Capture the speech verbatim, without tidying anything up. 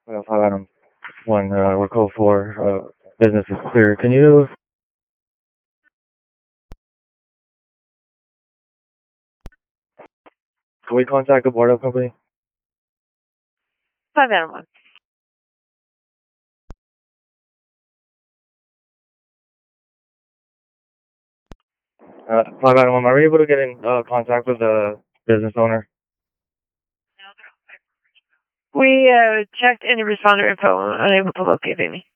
Uh, five Adam one, uh, we're code four, uh, business is clear. Can you, can we contact the board of company? five Adam one. Uh, five Adam one, are we able to get in, uh, contact with the business owner? We uh, checked any responder info, unable to locate any.